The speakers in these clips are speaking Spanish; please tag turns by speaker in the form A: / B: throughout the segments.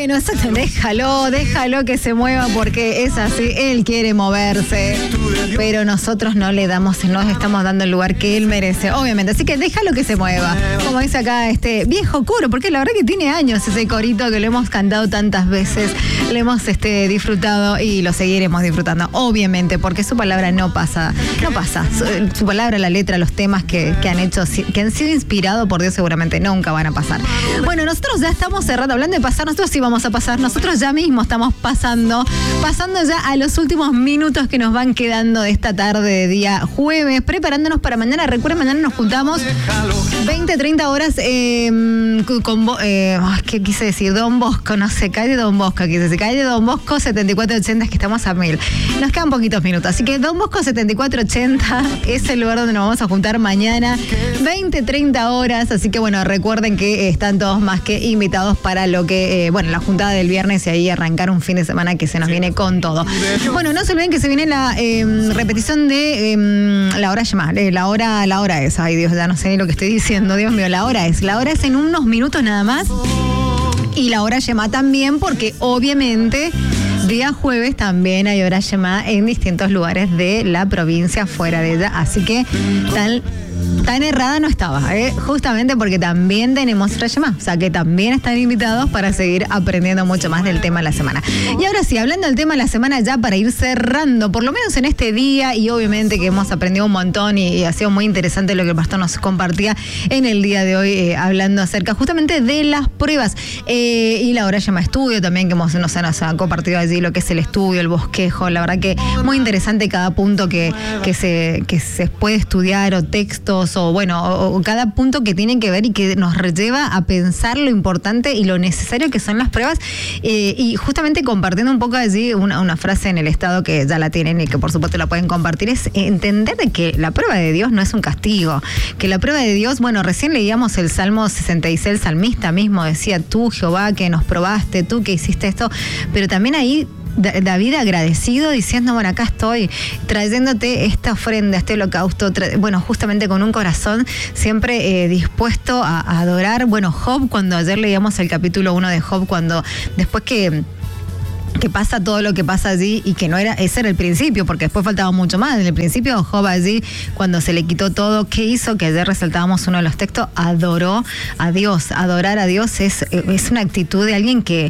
A: Bueno, exacto, déjalo que se mueva porque es así, él quiere moverse, pero nosotros no le estamos dando el lugar que él merece, obviamente, así que déjalo que se mueva, como dice acá este viejo coro, porque la verdad que tiene años ese corito que lo hemos cantado tantas veces, lo hemos disfrutado y lo seguiremos disfrutando, obviamente, porque su palabra no pasa, su palabra, la letra, los temas que han sido inspirados por Dios seguramente nunca van a pasar. Bueno, nosotros ya estamos cerrando, hablando de pasar, nosotros sí vamos a pasar, nosotros ya mismo estamos pasando ya a los últimos minutos que nos van quedando de esta tarde de día jueves, preparándonos para mañana. Recuerden, mañana nos juntamos 20-30 horas ¿qué quise decir? Don Bosco, no sé, calle Don Bosco, calle Don Bosco 7480, es que estamos a 1000. Nos quedan poquitos minutos, así que Don Bosco 7480 es el lugar donde nos vamos a juntar mañana, 20-30 horas, así que bueno, recuerden que están todos más que invitados para lo que, la juntada del viernes y ahí arrancar un fin de semana que se nos viene con todo. Bueno, no se olviden que se viene la repetición de la hora llamada, la hora es, ay Dios, ya no sé ni lo que estoy diciendo, Dios mío, la hora es en unos minutos nada más, y la hora llamada también, porque obviamente día jueves también hay hora llamada en distintos lugares de la provincia fuera de ella, así que tan errada no estaba, justamente porque también tenemos otra llamada, o sea que también están invitados para seguir aprendiendo mucho más del tema de la semana. Y ahora sí, hablando del tema de la semana ya para ir cerrando, por lo menos en este día, y obviamente que hemos aprendido un montón y ha sido muy interesante lo que el pastor nos compartía en el día de hoy, hablando acerca justamente de las pruebas, y la hora llama estudio también, que nos ha compartido allí lo que es el estudio, el bosquejo, la verdad que muy interesante cada punto que se puede estudiar, o textos, o cada punto que tiene que ver y que nos lleva a pensar lo importante y lo necesario que son las pruebas, y justamente compartiendo un poco allí una frase en el estado que ya la tienen y que por supuesto la pueden compartir, es entender de que la prueba de Dios no es un castigo, que la prueba de Dios, recién leíamos el Salmo 66, el salmista mismo decía, tú Jehová que nos probaste, tú que hiciste esto, pero también ahí David agradecido diciendo, acá estoy trayéndote esta ofrenda, este holocausto, justamente con un corazón siempre dispuesto a adorar. Job, cuando ayer leíamos el capítulo 1 de Job, cuando después que pasa todo lo que pasa allí, y que no era, ese era el principio, porque después faltaba mucho más. En el principio Job allí, cuando se le quitó todo, ¿qué hizo? Que ayer resaltábamos uno de los textos, adoró a Dios. Adorar a Dios es una actitud de alguien que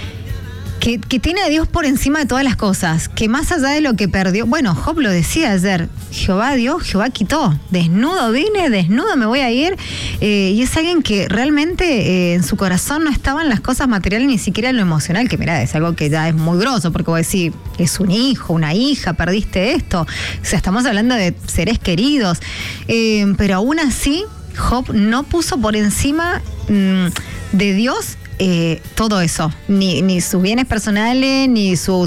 A: tiene a Dios por encima de todas las cosas, que más allá de lo que perdió, Job lo decía ayer, Jehová dio, Jehová quitó, desnudo vine, desnudo me voy a ir, y es alguien que realmente en su corazón no estaban las cosas materiales, ni siquiera en lo emocional, que es algo que ya es muy grosso, porque vos decís, es un hijo, una hija, perdiste esto, o sea, estamos hablando de seres queridos, pero aún así Job no puso por encima de Dios todo eso, ni sus bienes personales, ni sus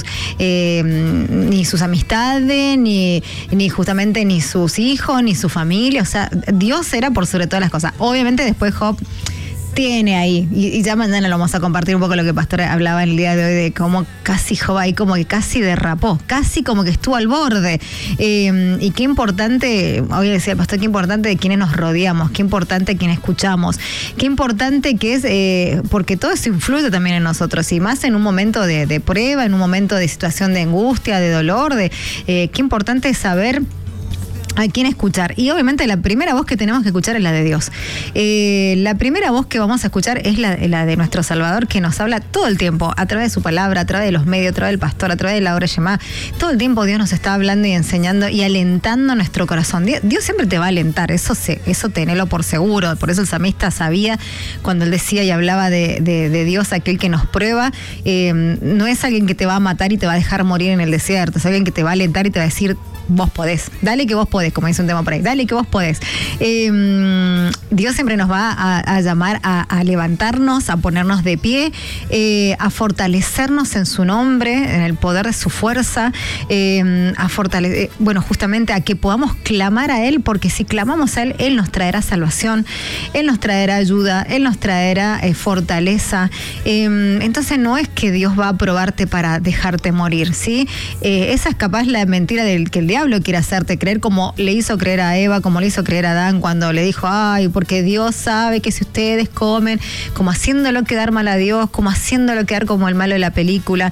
A: amistades, ni justamente ni sus hijos, ni su familia, o sea, Dios era por sobre todas las cosas. Obviamente después Job tiene ahí, y ya mañana lo vamos a compartir un poco lo que Pastor hablaba en el día de hoy, de cómo casi Job ahí como que casi derrapó, casi como que estuvo al borde, y qué importante, hoy decía el Pastor, qué importante de quienes nos rodeamos, qué importante quien escuchamos, qué importante que es, porque todo eso influye también en nosotros, y más en un momento de prueba, en un momento de situación de angustia, de dolor, qué importante es saber a quién escuchar. Y obviamente la primera voz que tenemos que escuchar es la de Dios. La primera voz que vamos a escuchar es la de nuestro Salvador, que nos habla todo el tiempo, a través de su palabra, a través de los medios, a través del pastor, a través de la hora llamada. Todo el tiempo Dios nos está hablando y enseñando y alentando nuestro corazón. Dios siempre te va a alentar, eso tenelo por seguro. Por eso el salmista sabía, cuando él decía y hablaba de Dios, aquel que nos prueba, no es alguien que te va a matar y te va a dejar morir en el desierto, es alguien que te va a alentar y te va a decir, vos podés, dale que vos podés, como dice un tema por ahí, dale que vos podés. Dios siempre nos va a llamar a levantarnos, a ponernos de pie, a fortalecernos en su nombre, en el poder de su fuerza, a fortalecer, justamente a que podamos clamar a Él, porque si clamamos a Él, Él nos traerá salvación, Él nos traerá ayuda, Él nos traerá fortaleza. Entonces no es que Dios va a probarte para dejarte morir, ¿sí? Esa es capaz la mentira que el diablo quiere hacerte creer, como le hizo creer a Eva, como le hizo creer a Adán cuando le dijo, ay, porque Dios sabe que si ustedes comen, como haciéndolo quedar mal a Dios, como haciéndolo quedar como el malo de la película,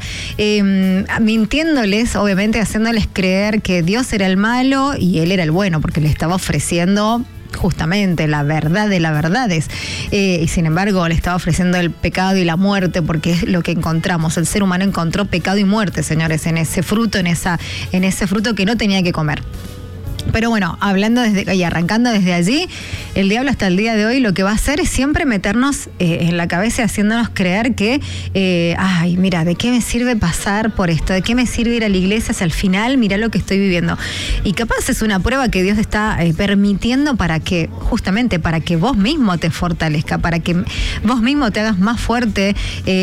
A: mintiéndoles, obviamente haciéndoles creer que Dios era el malo y él era el bueno, porque le estaba ofreciendo justamente la verdad de las verdades, y sin embargo le estaba ofreciendo el pecado y la muerte, porque es lo que encontramos. El ser humano encontró pecado y muerte, señores, en ese fruto, en ese fruto que no tenía que comer. Pero bueno, arrancando desde allí, el diablo hasta el día de hoy lo que va a hacer es siempre meternos en la cabeza, haciéndonos creer que, ay, mira, ¿de qué me sirve pasar por esto? ¿De qué me sirve ir a la iglesia si al final mira lo que estoy viviendo? Y capaz es una prueba que Dios está permitiendo justamente para que vos mismo te fortalezca, para que vos mismo te hagas más fuerte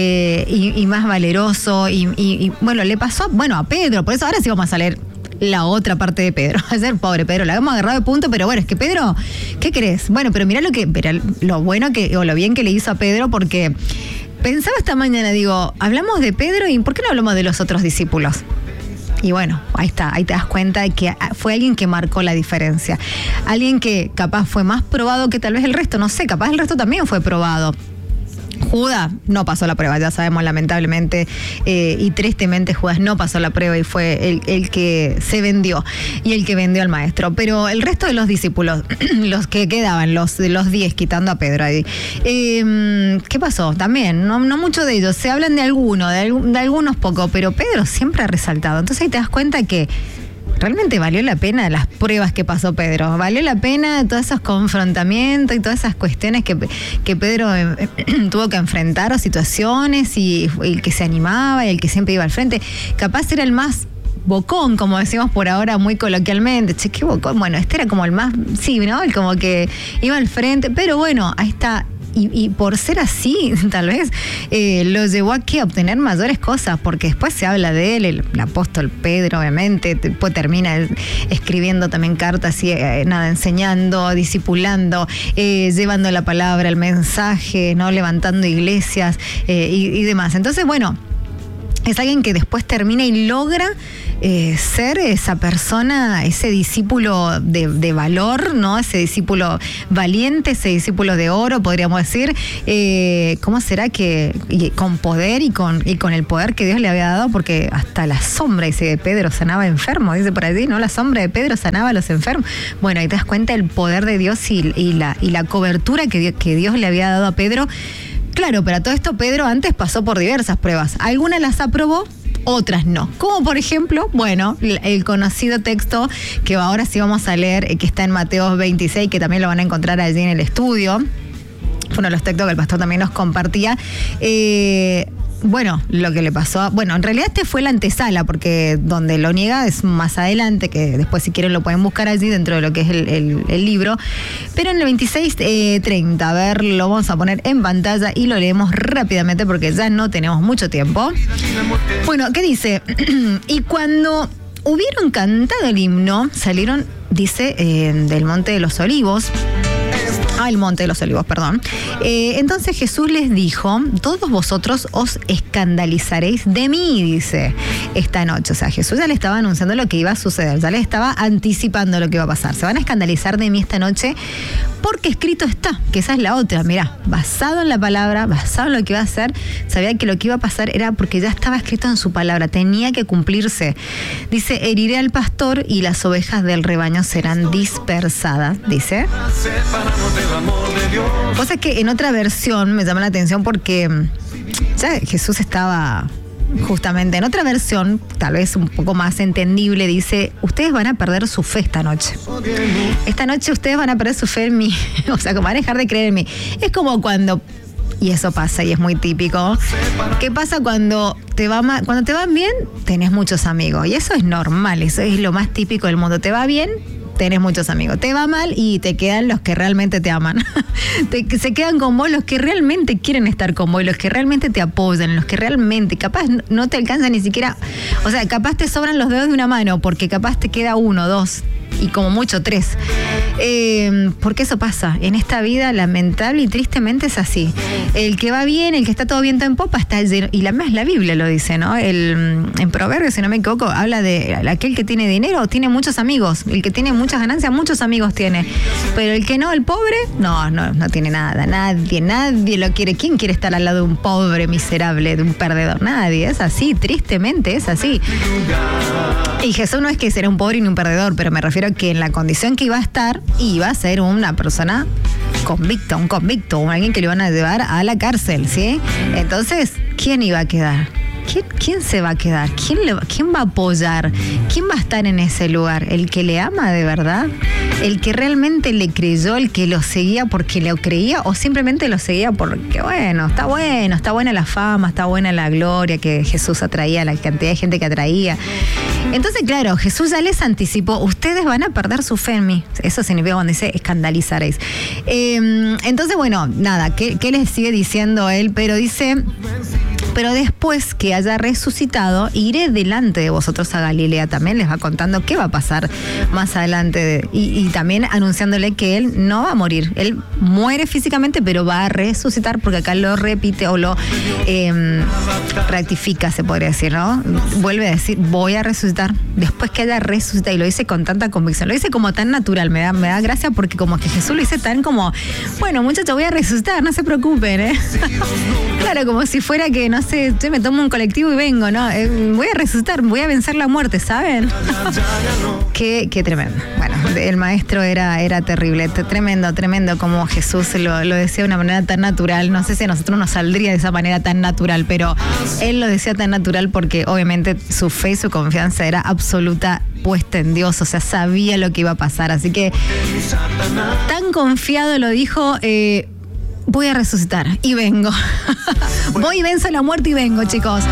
A: y más valeroso. Y bueno, le pasó a Pedro, por eso ahora sí vamos a leer la otra parte de Pedro. A ser pobre Pedro, la hemos agarrado de punto, pero bueno, es que Pedro, ¿qué crees? Bueno, pero mirá lo bueno o lo bien que le hizo a Pedro, porque pensaba esta mañana, digo, hablamos de Pedro y ¿por qué no hablamos de los otros discípulos? Y bueno, ahí está, ahí te das cuenta de que fue alguien que marcó la diferencia. Alguien que capaz fue más probado que tal vez el resto, no sé, capaz el resto también fue probado. Judas no pasó la prueba, ya sabemos, lamentablemente, y tristemente Judas no pasó la prueba y fue el que se vendió y el que vendió al maestro. Pero el resto de los discípulos, los que quedaban, los 10, quitando a Pedro ahí, ¿qué pasó? También, no mucho de ellos, se hablan de algunos poco, pero Pedro siempre ha resaltado. Entonces ahí te das cuenta que realmente valió la pena las pruebas que pasó Pedro, valió la pena todos esos confrontamientos y todas esas cuestiones que Pedro tuvo que enfrentar, o situaciones, y el que se animaba y el que siempre iba al frente. Capaz era el más bocón, como decimos por ahora muy coloquialmente. Che, qué bocón. Bueno, este era como el más, sí, ¿no? El como que iba al frente, pero bueno, ahí está. Y por ser así, tal vez lo llevó a obtener mayores cosas, porque después se habla de él, el apóstol Pedro, obviamente, después termina escribiendo también cartas y enseñando, discipulando, llevando la palabra, el mensaje, ¿no? Levantando iglesias y demás. Entonces, bueno, es alguien que después termina y logra ser esa persona, ese discípulo de valor, ¿no? Ese discípulo valiente, ese discípulo de oro, podríamos decir. ¿Cómo será que con poder y con el poder que Dios le había dado? Porque hasta la sombra, dice, de Pedro sanaba enfermos, dice por allí, ¿no? La sombra de Pedro sanaba a los enfermos. Bueno, ahí te das cuenta del poder de Dios y la cobertura que Dios le había dado a Pedro. Claro, pero a todo esto Pedro antes pasó por diversas pruebas. Algunas las aprobó, otras no. Como por ejemplo, bueno, el conocido texto que ahora sí vamos a leer, que está en Mateo 26, que también lo van a encontrar allí en el estudio. Fue uno de los textos que el pastor también nos compartía. Bueno, lo que le pasó, bueno, en realidad este fue la antesala, porque donde lo niega es más adelante, que después si quieren lo pueden buscar allí dentro de lo que es el libro. Pero en el 26:30, a ver, lo vamos a poner en pantalla y lo leemos rápidamente porque ya no tenemos mucho tiempo. Bueno, ¿qué dice? Y cuando hubieron cantado el himno, salieron, dice, del Monte de los Olivos. El Monte de los Olivos, perdón. Entonces Jesús les dijo, todos vosotros os escandalizaréis de mí, dice, esta noche. O sea, Jesús ya le estaba anunciando lo que iba a suceder, ya le estaba anticipando lo que iba a pasar. Se van a escandalizar de mí esta noche porque escrito está, que esa es la otra. Mirá, basado en la palabra, basado en lo que iba a hacer, sabía que lo que iba a pasar era porque ya estaba escrito en su palabra, tenía que cumplirse. Dice, heriré al pastor y las ovejas del rebaño serán dispersadas, dice. Cosa que en otra versión me llama la atención porque ya Jesús estaba justamente en otra versión, tal vez un poco más entendible, dice, ustedes van a perder su fe esta noche. Esta noche ustedes van a perder su fe en mí. O sea, como van a dejar de creer en mí. Es como cuando, y eso pasa y es muy típico, ¿qué pasa cuando te va mal? Cuando te van bien, tenés muchos amigos. Y eso es normal, eso es lo más típico del mundo. Te va bien, tenés muchos amigos. Te va mal y te quedan los que realmente te aman. Se quedan con vos los que realmente quieren estar con vos, los que realmente te apoyan, los que realmente, capaz no te alcanzan ni siquiera, o sea, capaz te sobran los dedos de una mano, porque capaz te queda 1, 2, y como mucho 3. Porque eso pasa. En esta vida, lamentable y tristemente es así. El que va bien, el que está todo viento en popa, está lleno. Y la Biblia lo dice, ¿no? En Proverbios, si no me equivoco, habla de aquel que tiene dinero, tiene muchos amigos. El que tiene muchas ganancias, muchos amigos tiene. Pero el que no, el pobre, no tiene nada. Nadie lo quiere. ¿Quién quiere estar al lado de un pobre miserable, de un perdedor? Nadie. Es así, tristemente es así. Y Jesús no es que será un pobre ni un perdedor, pero me refiero a que en la condición que iba a estar, iba a ser una persona un convicto, alguien que le iban a llevar a la cárcel, ¿sí? Entonces, ¿quién iba a quedar? ¿Quién se va a quedar? ¿Quién va a apoyar? ¿Quién va a estar en ese lugar? ¿El que le ama de verdad? ¿El que realmente le creyó? ¿El que lo seguía porque lo creía? ¿O simplemente lo seguía porque, está buena la fama, está buena la gloria que Jesús atraía, la cantidad de gente que atraía? Entonces, claro, Jesús ya les anticipó, ustedes van a perder su fe en mí. Eso significa cuando dice escandalizaréis. Entonces, nada, ¿qué les sigue diciendo él? Pero dice... Pero después que haya resucitado, iré delante de vosotros a Galilea. También les va contando qué va a pasar más adelante. Y también anunciándole que él no va a morir. Él muere físicamente, pero va a resucitar, porque acá lo repite o lo rectifica, se podría decir, ¿no? Vuelve a decir, voy a resucitar. Después que haya resucitado, y lo dice con tanta convicción. Lo dice como tan natural. Me da gracia porque como que Jesús lo dice tan como, muchachos, voy a resucitar, no se preocupen, ¿eh? Claro, como si fuera que, no sé, yo me tomo un colectivo y vengo, ¿no? Voy a resucitar, voy a vencer la muerte, ¿saben? Qué tremendo. Bueno, el maestro era terrible, tremendo como Jesús lo decía de una manera tan natural. No sé si a nosotros nos saldría de esa manera tan natural, pero él lo decía tan natural porque obviamente su fe y su confianza era absoluta, puesta en Dios, o sea, sabía lo que iba a pasar. Así que tan confiado lo dijo, voy a resucitar y vengo. Voy y venzo la muerte y vengo, chicos.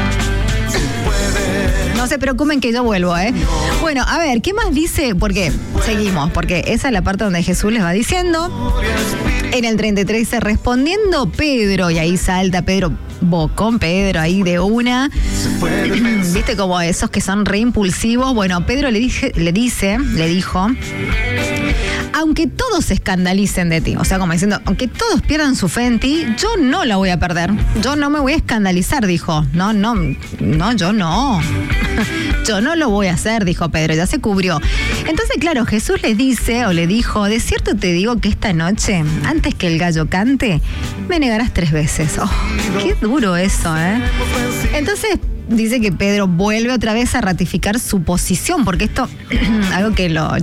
A: No se preocupen que yo vuelvo, ¿eh? Bueno, a ver, ¿qué más dice? Porque seguimos, porque esa es la parte donde Jesús les va diciendo. En el 33 dice, respondiendo Pedro, y ahí salta Pedro, bocón Pedro ahí de una. ¿Viste como esos que son re impulsivos? Bueno, Pedro le dijo, aunque todos se escandalicen de ti, o sea, como diciendo, aunque todos pierdan su fe en ti, yo no la voy a perder. Yo no me voy a escandalizar, dijo. No, yo no. Yo no lo voy a hacer, dijo Pedro, ya se cubrió. Entonces, claro, Jesús le dijo, de cierto te digo que esta noche, antes que el gallo cante, me negarás 3 veces. Oh, qué duro eso, ¿eh? Entonces, dice que Pedro vuelve otra vez a ratificar su posición, porque esto, algo que lo